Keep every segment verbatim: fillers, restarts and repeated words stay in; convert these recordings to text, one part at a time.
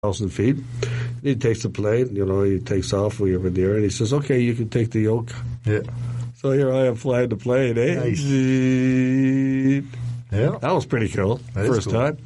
thousand feet. And he takes the plane, you know, he takes off, we were in the air, and he says, okay, you can take the yoke. Yeah. So here I am flying the plane, eh? Nice. Yeah. That was pretty cool. That First cool. time.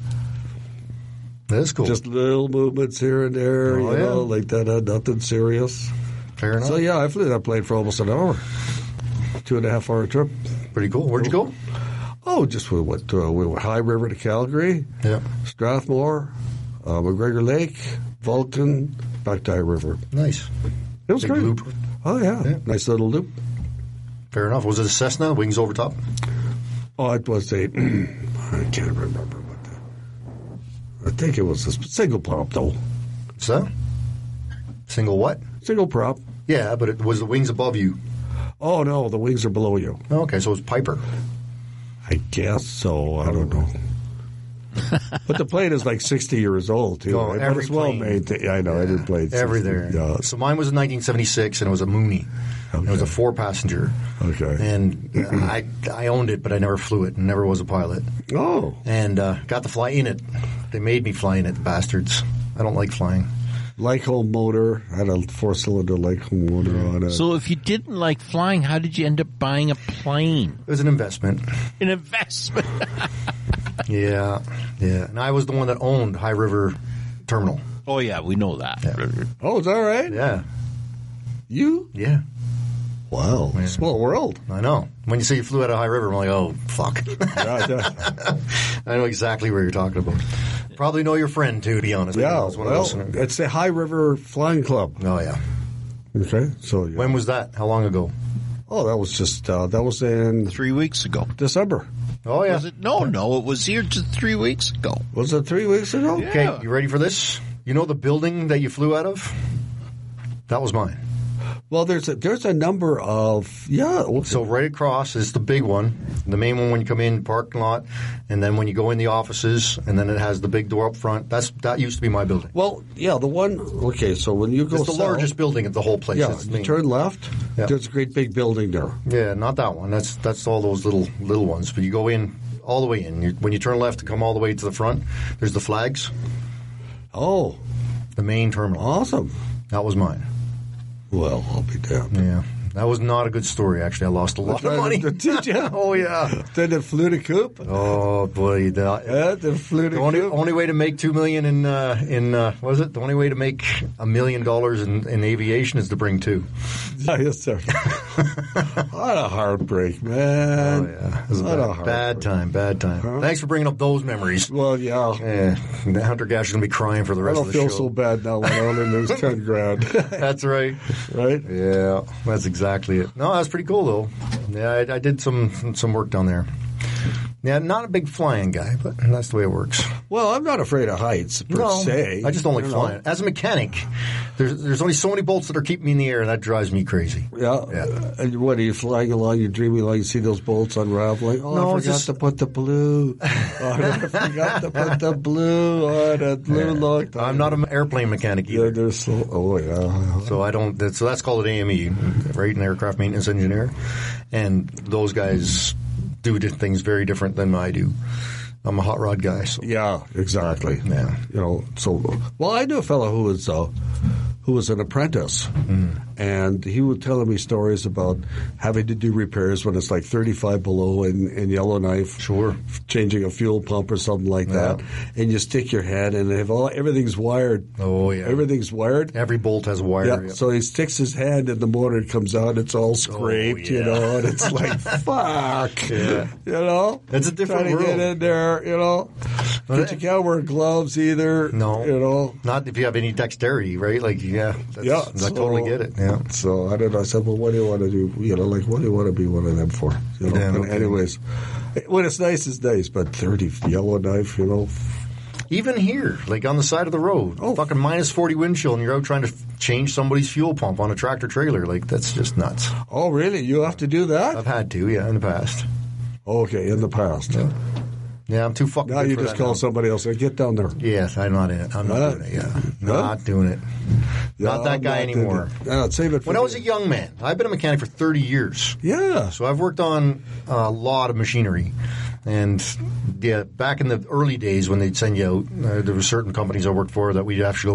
That is cool. Just little movements here and there, Oh, you yeah. know, like that, uh, nothing serious. Fair enough. So, yeah, I flew that plane for almost an hour. Two and a half hour trip. Pretty cool. Where'd you go? Oh, just we went to, we went High River to Calgary, Yeah. Strathmore, uh, McGregor Lake, Vulcan, back to High River. Nice. It was Big great. loop. Oh, yeah. Yeah. Nice little loop. Fair enough. Was it a Cessna, wings over top? Oh, it was a, I can't remember what the, I think it was a single prop, though. So? Single what? Single prop. Yeah, but it was the wings above you. Oh, no, the wings are below you. Oh, okay, so it was Piper. I guess so. I don't know. But the plane is like sixty years old, too. Oh, right? every But it's well plane. made. To, I know, Yeah. every plane. Every there. Yeah. So mine was in nineteen seventy-six, and it was a Mooney. Okay. It was a four-passenger. Okay. And uh, I I owned it, but I never flew it and never was a pilot. Oh. And uh, got to fly in it. They made me fly in it, the bastards. I don't like flying. Lycombe motor. I had a four-cylinder Lycombe motor on it. So if you didn't like flying, how did you end up buying a plane? It was an investment. An investment. Yeah, yeah. And I was the one that owned High River Terminal. Oh, yeah, we know that. Yeah. Oh, is that right? Yeah, You? yeah. Wow. Yeah. Small world. I know. When you say you flew out of High River, I'm like, oh, fuck. Yeah, yeah. I know exactly what you're talking about. Probably know your friend, too, to be honest. Yeah, It's one of well, those- it's the High River Flying Club. Oh, yeah. Okay, so yeah. When was that? How long ago? Oh, that was just uh, that was in Three weeks ago. December. Oh, yeah. Was it? No, no, it was here just three weeks ago. Was it three weeks ago? Yeah. Okay, you ready for this? You know the building that you flew out of? That was mine. Well, there's a, there's a number of yeah. So right across is the big one, the main one when you come in, parking lot, and then when you go in the offices, and then it has the big door up front. That's that used to be my building. Well, yeah, the one. Okay, so when you go It's the south, largest building of the whole place. Yeah, It's the you main- turn left. Yeah. There's a great big building there. Yeah, not that one. That's that's all those little little ones. But you go in all the way in. You, when you turn left to come all the way to the front, there's the flags, Oh, the main terminal. awesome. That was mine. Well, I'll be damned. Yeah, that was not a good story. Actually, I lost a lot of money. Did you? Oh yeah. Then it flew to Coop. Oh boy. The, Yeah, then it flew to The only, Coop. only way to make two million in uh, in uh, what is it? The only way to make a million dollars in, in aviation is to bring two. Yeah, yes, sir. What a heartbreak, man. Oh yeah, it was a What a bad, heartbreak. bad time, bad time. Huh? Thanks for bringing up those memories. Well, yeah. Yeah, the Hunter Gash is gonna be crying for the I rest don't of the feel show. so bad now when I only lose ten grand. That's right. Right? Yeah, that's exactly it. No, that's pretty cool though. Yeah, I, I did some some work down there. Yeah, not a big flying guy, but that's the way it works. Well, I'm not afraid of heights per No, se. I just don't like You know? flying. As a mechanic, there's there's only so many bolts that are keeping me in the air, and that drives me crazy. Yeah. Yeah. And what, are you flying along, you're dreaming along, you see those bolts unraveling? Oh, No, I it's forgot just- to put the blue. Oh, I forgot to put the blue on a blue look. I'm not an airplane mechanic Yeah, either. they're so, oh, yeah. So I don't. That, so that's called an A M E, right? An aircraft maintenance engineer, and those guys do di- things very different than I do. I'm a hot rod guy. So. Yeah, exactly. Yeah. You know, so, well, I knew a fellow who was, uh, who was an apprentice, Mm. and he was telling me stories about having to do repairs when it's like thirty-five below in, in Yellowknife. Sure. Changing a fuel pump or something like Yeah. that. And you stick your head and if all, everything's wired. Oh yeah. Everything's wired. Every bolt has a wire. Yeah, yeah. so he sticks his hand and the motor comes out. It's all scraped, you yeah. know, and it's like, fuck. Yeah. You know? It's a different Trying to world. get in there, you know. But you can't wear gloves either. No. You know. Not if you have any dexterity, right? Like, yeah, that's, Yeah. I so- totally get it. Yeah. So I don't know. I said, well, what do you want to do? You know, like, what do you want to be one of them for? You know. Yeah, And okay. anyways, when it's nice, it's nice. But thirty Yellowknife, you know. Even here, like on the side of the road, Oh. fucking minus forty wind chill, and you're out trying to f- change somebody's fuel pump on a tractor trailer. Like, that's just nuts. Oh, really? You have to do that? I've had to, yeah, in the past. Okay, in the past. Yeah. Yeah, I'm too fucking Now good you for just that call now. somebody else and get down there. Yes, I'm not in it. I'm not Huh? doing it, yeah. Huh? Not doing it. Yeah, Not that I'm guy doing anymore. it. Yeah, save it for When I was a the- young man, I've been a mechanic for thirty years. Yeah. So I've worked on a lot of machinery. And yeah, back in the early days when they'd send you out, uh, there were certain companies I worked for that we'd actually go